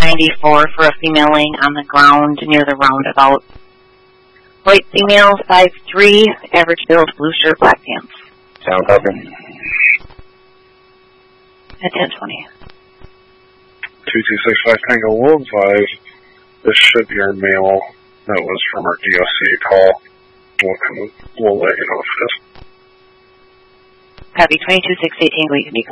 $294 for a female laying on the ground near the roundabout. White female, 5'3", average build, blue shirt, black pants. Sound copy. At 10:20. 2265 Tango will advise this should be our male. That was from our DOC call. We'll let you know if it is. Copy 22618, we can be